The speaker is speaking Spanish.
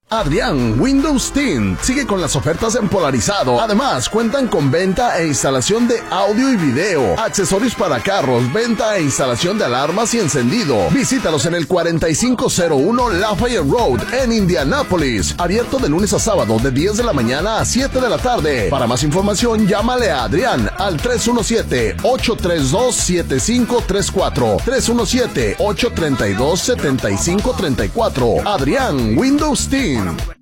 Adrián Windows Tint sigue con las ofertas en polarizado. Además, cuentan con venta e instalación de audio y video, accesorios para carros, venta e instalación de alarmas y encendido. Visítalos en el 4501 Lafayette Road en Indianápolis. Abierto de lunes a sábado de 10 de la mañana a 7 de la tarde. Para más información, llámale a Adrián al 317-832-7534. 317-832-7534. Adrián Windows Tint.